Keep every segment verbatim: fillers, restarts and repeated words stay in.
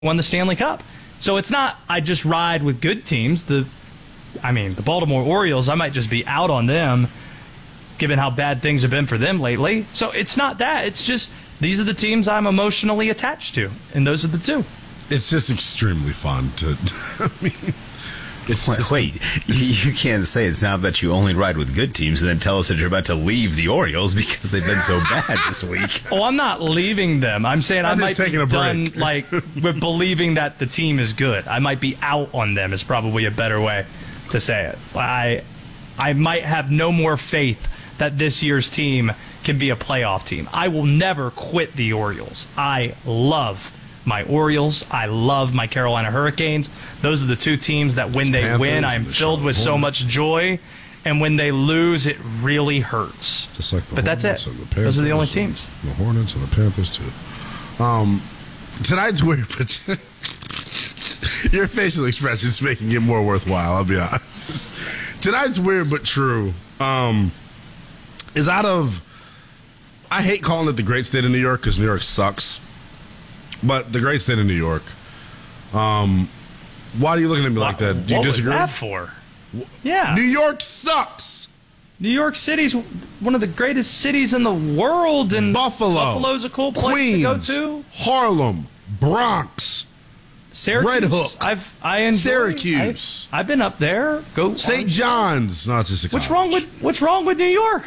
won the Stanley Cup. So it's not I just ride with good teams. The, I mean, the Baltimore Orioles, I might just be out on them given how bad things have been for them lately. So it's not that. It's just these are the teams I'm emotionally attached to, and those are the two. It's just extremely fun to, I mean, it's wait, just, wait, you can't say it's now that you only ride with good teams and then tell us that you're about to leave the Orioles because they've been so bad this week. Oh, I'm not leaving them. I'm saying I'm I just might taking be a done break. like with believing that the team is good. I might be out on them is probably a better way to say it. I, I might have no more faith that this year's team can be a playoff team. I will never quit the Orioles. I love my Orioles. I love my Carolina Hurricanes. Those are the two teams that when they Panthers win, I'm and the filled with so Hornets. much joy, and when they lose, it really hurts. Just like the But that's Hornets it. and the Panthers Those are the only and teams. The Hornets and the Panthers, too. Um, tonight's weird, but your facial expression is making it more worthwhile, I'll be honest. Tonight's weird but true um, is out of, I hate calling it the great state of New York because New York sucks, but the great state of New York. Um, why are you looking at me like that? Do you what disagree? was that for? Yeah. New York sucks. New York City's one of the greatest cities in the world, and Buffalo, Buffalo's a cool place Queens, to go to. Harlem, Bronx, Syracuse, Red Hook, I've I enjoy, Syracuse. I've, I've been up there. Go Saint John's. No, it's just a What's college. wrong with What's wrong with New York?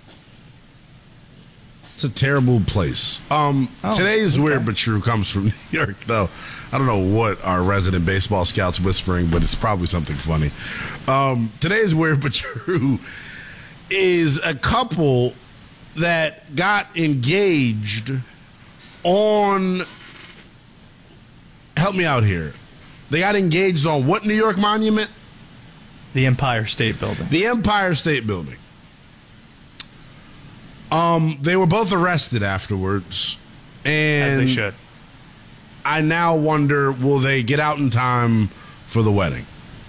It's a terrible place. Um, Oh, today's okay. weird but true comes from New York, though. I don't know what our resident baseball scout's whispering, but it's probably something funny. Um, today's weird but true is a couple that got engaged on. Help me out here. They got engaged on what New York monument? The Empire State Building. The Empire State Building. Um, they were both arrested afterwards, and As they should. I now wonder: will they get out in time for the wedding?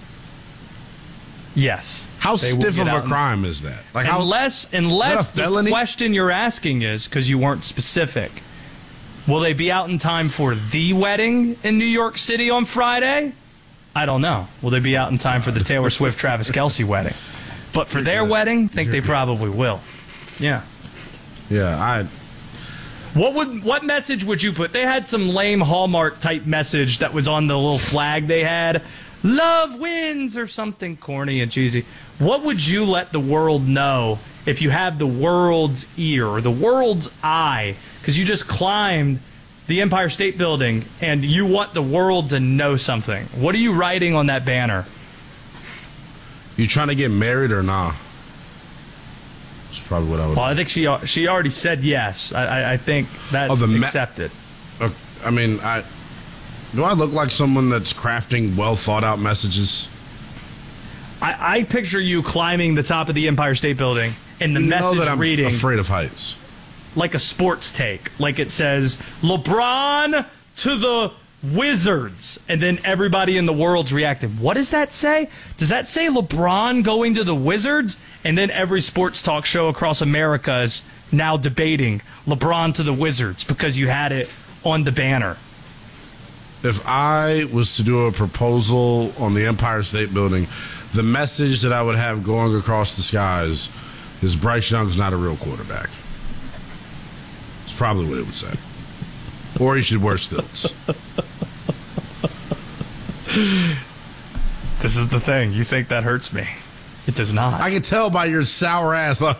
Yes. How They will stiff get of a out in- crime is that? Like how? Unless, unless Is that a the felony? question you're asking is, because you weren't specific, will they be out in time for the wedding in New York City on Friday? I don't know. Will they be out in time for the Taylor Swift Travis Kelce wedding? But for their good. wedding, I think You're they good. probably will. Yeah. Yeah, I. What would what message would you put? They had some lame Hallmark type message that was on the little flag they had. Love wins or something corny and cheesy. What would you let the world know if you have the world's ear or the world's eye? Because you just climbed the Empire State Building and you want the world to know something. What are you writing on that banner? You trying to get married or nah? That's probably what I would. Well, I think she she already said yes. I, I, I think that's Oh, the ma- accepted. Uh, I mean, I. Do I look like someone that's crafting well thought out messages? I, I picture you climbing the top of the Empire State Building and the You know message that I'm reading afraid of heights. like a sports take. Like it says, LeBron to the Wizards. And then everybody in the world's reacting. What does that say? Does that say LeBron going to the Wizards? And then every sports talk show across America is now debating LeBron to the Wizards because you had it on the banner. If I was to do a proposal on the Empire State Building, the message that I would have going across the skies is Bryce Young's not a real quarterback. It's probably what it would say. Or he should wear stilts. This is the thing. You think that hurts me. It does not. I can tell by your sour ass. Like,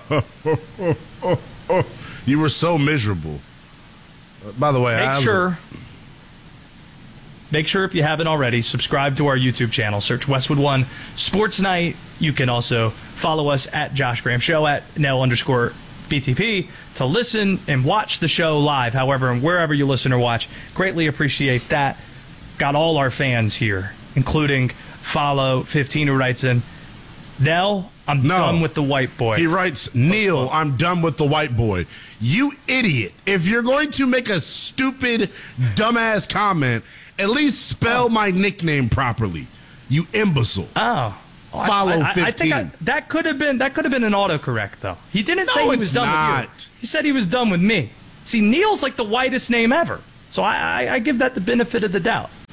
you were so miserable. Uh, By the way, I Make was- sure, make sure if you haven't already, subscribe to our YouTube channel. Search Westwood One Sports Night. You can also follow us at Josh Graham Show at Nell underscore B T P to listen and watch the show live. However, and wherever you listen or watch, greatly appreciate that. Got all our fans here, including Follow fifteen who writes in, Nell, I'm No. done with the white boy. He writes, Neil, I'm done with the white boy. You idiot. If you're going to make a stupid, dumbass comment, at least spell my nickname properly. You imbecile. Oh. Oh, I- Follow I, I, I think fifteen. I, that could have been that could have been an autocorrect though. He didn't No, say he it's was done with not. you. He said he was done with me. See, Neil's like the whitest name ever, so I, I, I give that the benefit of the doubt.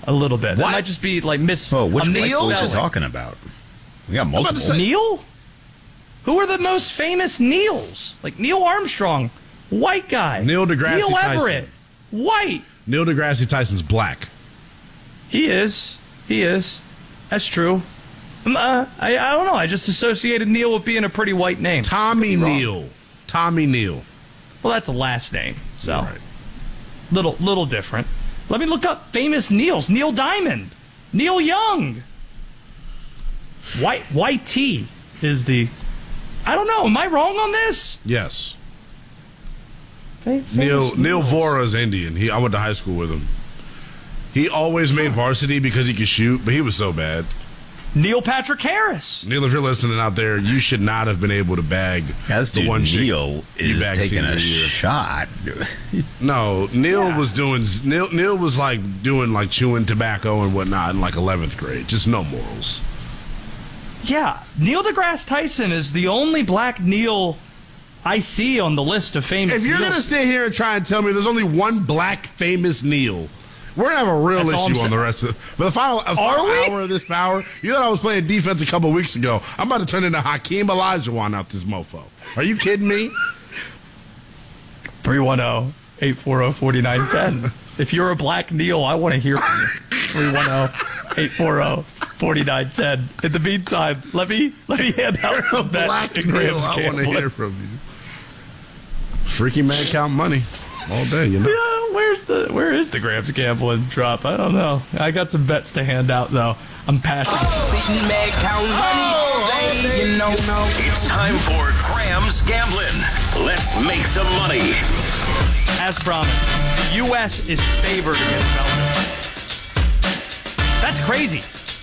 a little bit. That What? might just be like miss. Oh, which a white misspelling. boys are you talking about? We got about multiple. to say- Neil? Who are the most famous Neils? Like Neil Armstrong, white guy. Neil deGrasse Neil Tyson. Everett, white. Neil deGrasse Tyson's black. He is. He is. That's true. Um, uh, I, I don't know. I just associated Neil with being a pretty white name. Tommy Could be wrong. Neal. Tommy Neal. Well, that's a last name, so Right. little little different. Let me look up famous Neils. Neil Diamond, Neil Young. White White T is the. I don't know. Am I wrong on this? Yes. Fa- Neil famous Neil Neils. Vora is Indian. He I went to high school with him. He always made varsity because he could shoot, but he was so bad. Neil Patrick Harris. Neil, if you're listening out there, you should not have been able to bag Yeah, this the dude one chick Neil you is bagged taking senior a year. shot. No, Neil Yeah. was doing Neil. Neil was like doing like chewing tobacco and whatnot in like eleventh grade. Just no morals. Yeah, Neil deGrasse Tyson is the only black Neil I see on the list of famous. If you're Neils. gonna sit here and try and tell me there's only one black famous Neil, we're gonna have a real That's all I'm issue on the saying. rest of. But the final, a final we? hour of this power, you thought I was playing defense a couple weeks ago. I'm about to turn into Hakeem Olajuwon out this mofo. Are you kidding me? three one zero, eight four zero, four nine one zero. If you're a black Neil, I want to hear from you. three one zero, eight four zero, four nine one zero. In the meantime, let me let me hand out some bets Black in Neil, Graham's I want to gambling. hear from you. Freaky man count money all day, you know. Yeah, where's the where is the Graham's gambling drop? I don't know. I got some bets to hand out though. I'm passionate. Sitting back counting money all day, you know. It's time for Graham's Gambling. Let's make some money. As promised, the U S is favored against Belgium. That's crazy.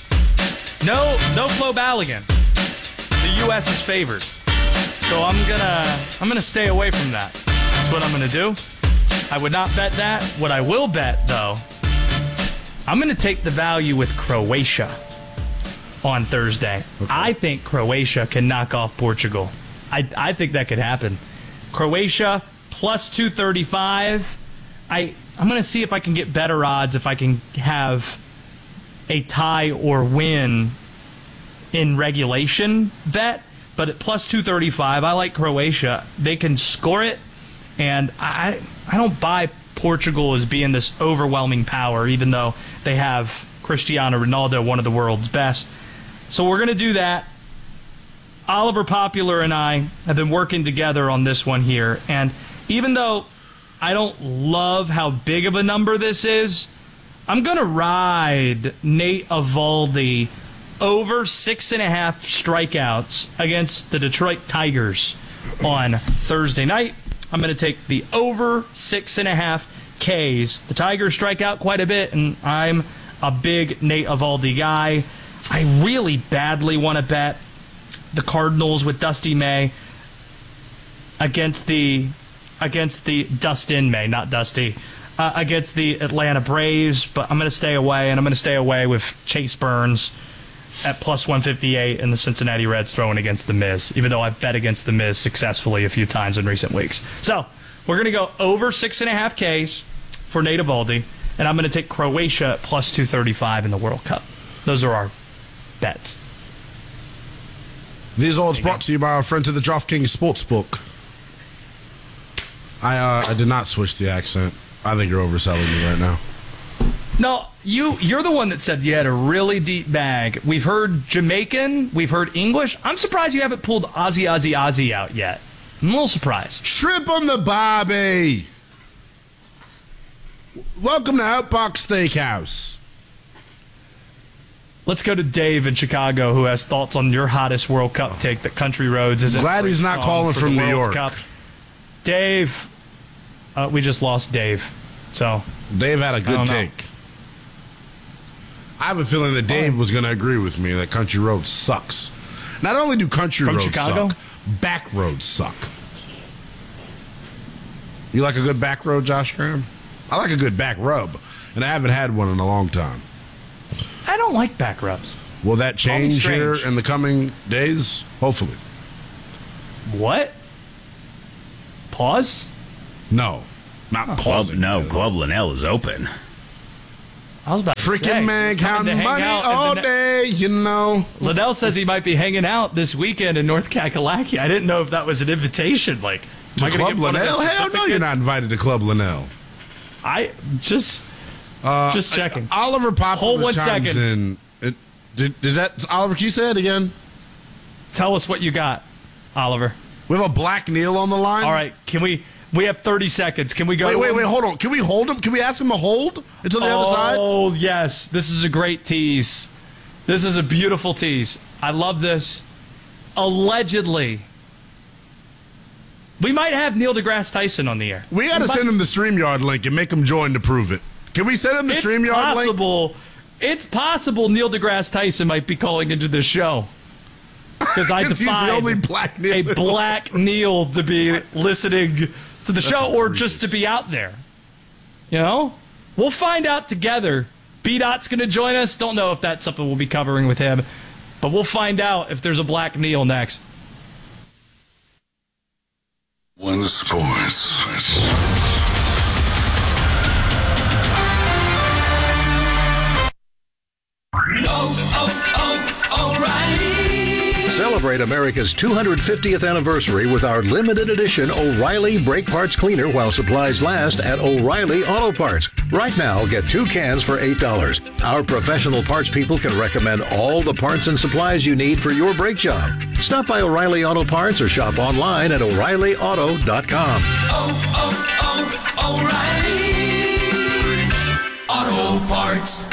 No, no Flo Balogun. The U S is favored. So I'm gonna, I'm gonna stay away from that. That's what I'm gonna do. I would not bet that. What I will bet, though, I'm gonna take the value with Croatia on Thursday. I think Croatia can knock off Portugal. I, I think that could happen. Croatia plus two thirty-five. I I'm gonna see if I can get better odds if I can have a tie or win in regulation bet. But at plus two thirty-five, I like Croatia. They can score it, and I I don't buy Portugal as being this overwhelming power, even though they have Cristiano Ronaldo, one of the world's best. So we're going to do that. Oliver Popular and I have been working together on this one here, and even though I don't love how big of a number this is, I'm going to ride Nate Eovaldi over six and a half strikeouts against the Detroit Tigers on Thursday night. I'm going to take the over six and a half Ks. The Tigers strike out quite a bit, and I'm a big Nate Eovaldi guy. I really badly want to bet the Cardinals with Dusty May against the against the Dustin May, not Dusty, uh, against the Atlanta Braves, but I'm going to stay away, and I'm going to stay away with Chase Burns at plus one fifty-eight and the Cincinnati Reds throwing against the Miz, even though I've bet against the Miz successfully a few times in recent weeks. So we're going to go over six and a half Ks for Nate Eovaldi, and I'm going to take Croatia at plus two thirty-five in the World Cup. Those are our bets. These odds brought to you by our friends at the DraftKings Sportsbook. I uh, I did not switch the accent. I think you're overselling me right now. No, you, you're the one that said you had a really deep bag. We've heard Jamaican. We've heard English. I'm surprised you haven't pulled Aussie, Aussie, Aussie out yet. I'm a little surprised. Shrimp on the barbie. Welcome to Outbox Steakhouse. Let's go to Dave in Chicago, who has thoughts on your hottest World Cup take that Country Roads isn't. Glad he's not calling for from the New World York. Cup. Dave, uh, we just lost Dave. So Dave had a good don't know. take. I have a feeling that Dave was going to agree with me that Country Roads sucks. Not only do country From roads Chicago? suck, back roads suck. You like a good back road, Josh Graham? I like a good back rub, and I haven't had one in a long time. I don't like back rubs. Will that Call me change here strange. in the coming days? Hopefully. What? Pause? No. Not Club, pausing. no, Club Linnell is open. I was about to Freaking say, man coming counting to hang money out all in the ne- day, you know. Liddell says he might be hanging out this weekend in North Kakalaki. I didn't know if that was an invitation. Like, am To I gonna Club get one of Linnell? those Hell no, you're certificates? not invited to Club Linnell. I just, just checking. Oliver Popular Hold one chimes second. in. It, did, did that, Oliver, can you say it again? Tell us what you got, Oliver. We have a Black Neil on the line. All right, can we? We have thirty seconds. Can we go? Wait, to wait, him? wait, hold on. Can we hold him? Can we ask him to hold until the other side? Oh, yes. This is a great tease. This is a beautiful tease. I love this. Allegedly, we might have Neil deGrasse Tyson on the air. We got to might- send him the StreamYard link and make him join to prove it. Can we send him the It's StreamYard link? possible. It's possible Neil deGrasse Tyson might be calling into the show. Because I 'Cause he's the defied only Black Neil. a Black Neil to be listening to the show or just to be out there. You know? We'll find out together. B-Dot's going to join us. Don't know if that's something we'll be covering with him. But we'll find out if there's a Black Neil next. One Sports. Celebrate America's two hundred fiftieth anniversary with our limited edition O'Reilly Brake Parts Cleaner while supplies last at O'Reilly Auto Parts. Right now, get two cans for eight dollars. Our professional parts people can recommend all the parts and supplies you need for your brake job. Stop by O'Reilly Auto Parts or shop online at O'Reilly Auto dot com. Oh, oh, oh, O'Reilly Auto Parts.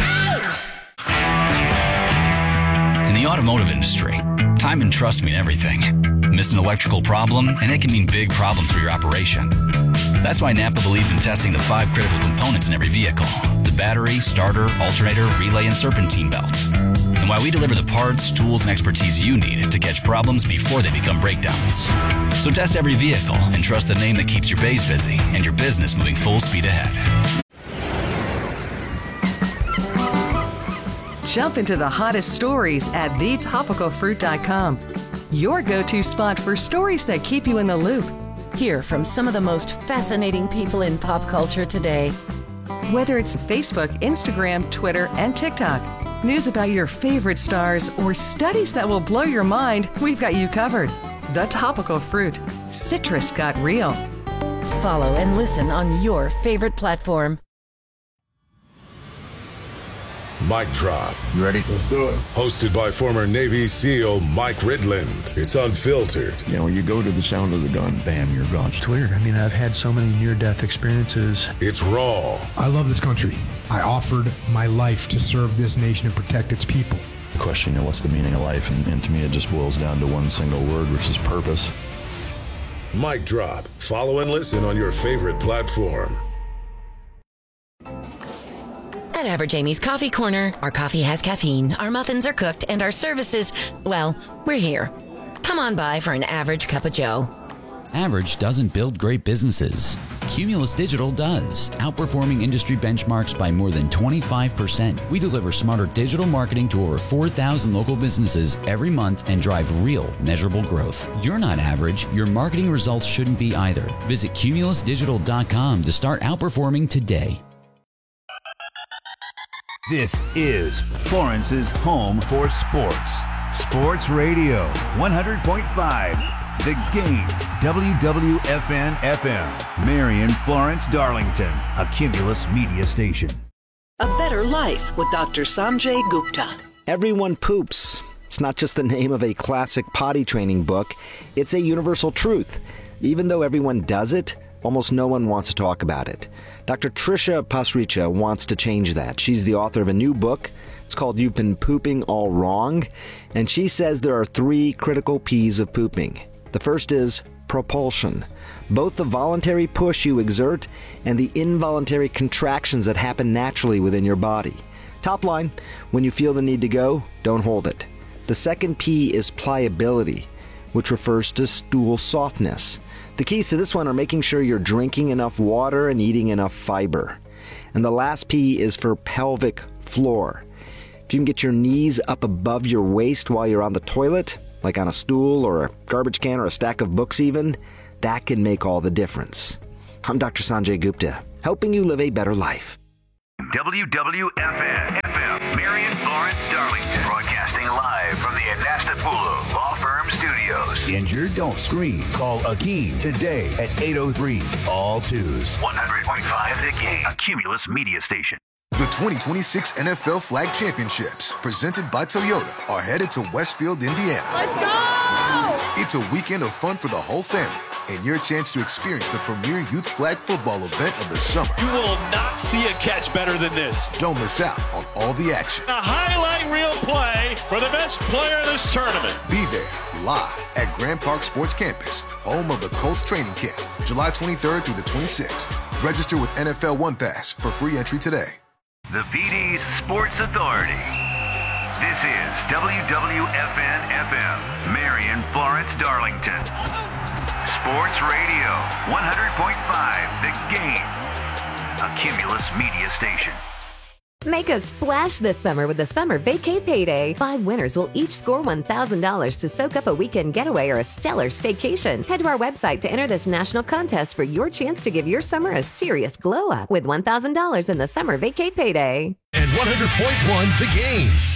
In the automotive industry, time and trust mean everything. Miss an electrical problem, and it can mean big problems for your operation. That's why Napa believes in testing the five critical components in every vehicle: the battery, starter, alternator, relay, and serpentine belt. And why we deliver the parts, tools, and expertise you need to catch problems before they become breakdowns. So test every vehicle and trust the name that keeps your bays busy and your business moving full speed ahead. Jump into the hottest stories at the topical fruit dot com. Your go-to spot for stories that keep you in the loop. Hear from some of the most fascinating people in pop culture today. Whether it's Facebook, Instagram, Twitter, and TikTok, news about your favorite stars, or studies that will blow your mind, we've got you covered. The Topical Fruit. Citrus got real. Follow and listen on your favorite platform. Mic Drop. You ready? Let's do it. Hosted by former Navy SEAL Mike Ridland. It's unfiltered. You know, when you go to the sound of the gun, bam, you're gone. It's weird. I mean, I've had so many near-death experiences. It's raw. I love this country. I offered my life to serve this nation and protect its people. The question, you know, what's the meaning of life? And, and to me, it just boils down to one single word, which is purpose. Mic Drop. Follow and listen on your favorite platform. At Average Amy's Coffee Corner, our coffee has caffeine, our muffins are cooked, and our services, well, we're here. Come on by for an average cup of joe. Average doesn't build great businesses. Cumulus Digital does, outperforming industry benchmarks by more than twenty-five percent. We deliver smarter digital marketing to over four thousand local businesses every month and drive real, measurable growth. You're not average. Your marketing results shouldn't be either. Visit Cumulus Digital dot com to start outperforming today. This is Florence's home for sports. Sports Radio, one hundred point five. The Game, W W F N F M. Marion, Florence, Darlington, a Cumulus media station. A Better Life with Doctor Sanjay Gupta. Everyone poops. It's not just the name of a classic potty training book. It's a universal truth. Even though everyone does it, almost no one wants to talk about it. Doctor Trisha Pasricha wants to change that. She's the author of a new book. It's called You've Been Pooping All Wrong. And she says there are three critical P's of pooping. The first is propulsion. Both the voluntary push you exert and the involuntary contractions that happen naturally within your body. Top line, when you feel the need to go, don't hold it. The second P is pliability, which refers to stool softness. The keys to this one are making sure you're drinking enough water and eating enough fiber. And the last P is for pelvic floor. If you can get your knees up above your waist while you're on the toilet, like on a stool or a garbage can or a stack of books even, that can make all the difference. I'm Doctor Sanjay Gupta, helping you live a better life. W W F N F M, Marion, Florence, Darlington. Broadcasting live from the Anastapulu Law Firm Studios. Injured? Don't scream. Call Akeem today at eight oh three, all twos. one hundred point five The Game. A Cumulus media station. The twenty twenty-six N F L Flag Championships, presented by Toyota, are headed to Westfield, Indiana. Let's go! It's a weekend of fun for the whole family, and your chance to experience the premier youth flag football event of the summer. You will not see a catch better than this. Don't miss out on all the action. A highlight reel play for the best player in this tournament. Be there, live at Grand Park Sports Campus, home of the Colts training camp, July twenty-third through the twenty-sixth. Register with N F L One Pass for free entry today. The P D's Sports Authority. This is W W F N F M, Marion, Florence, Darlington. Sports Radio, one hundred point five The Game. A Cumulus media station. Make a splash this summer with the Summer Vacay Payday. Five winners will each score one thousand dollars to soak up a weekend getaway or a stellar staycation. Head to our website to enter this national contest for your chance to give your summer a serious glow up with one thousand dollars in the Summer Vacay Payday. And one hundred point one The Game.